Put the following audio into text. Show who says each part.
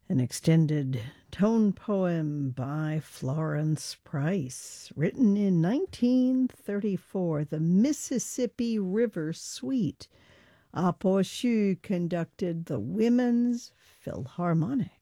Speaker 1: An extended tone poem by Florence Price, written in 1934, the Mississippi River Suite. Apo Shu conducted the Women's Philharmonic.